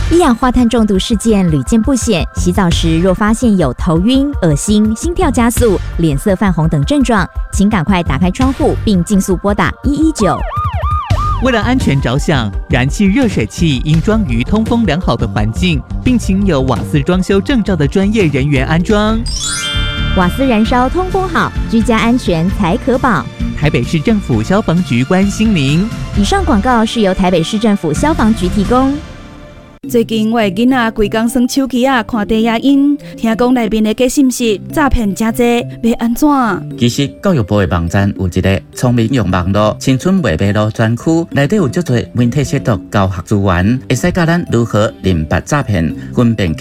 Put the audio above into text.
一氧化碳中毒事件屡见不鲜，洗澡时若发现有头晕、恶心、心跳加速、脸色泛红等症状，请赶快打开窗户并尽速拨打119。 为了安全着想，燃气热水器应装于通风良好的环境，并请有瓦斯装修证照的专业人员安装。 瓦斯燃烧通风好，居家安全才可保。 台北市政府消防局关心您。 以上广告是由台北市政府消防局提供。 最近我的囡仔规工耍手机看低影音，听讲内面的假信息诈骗真多，要安怎？ 其实教育部的网站有一个聪明用网络青春未迷路专区，内底有足多媒体识读教学资源，会使教咱如何认别诈骗，分辨